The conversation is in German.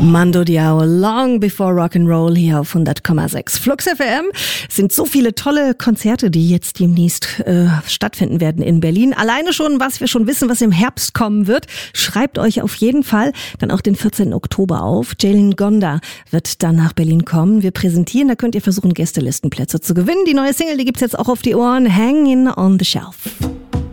Mando Diao, Long Before Rock'n'Roll hier auf 100,6. Flux FM sind so viele tolle Konzerte, die jetzt demnächst stattfinden werden in Berlin. Alleine schon, was wir schon wissen, was im Herbst kommen wird. Schreibt euch auf jeden Fall dann auch den 14. Oktober auf. Jalen Gonda wird dann nach Berlin kommen. Wir präsentieren, da könnt ihr versuchen, Gästelistenplätze zu gewinnen. Die neue Single, die gibt's jetzt auch auf die Ohren. Hanging on the Shelf.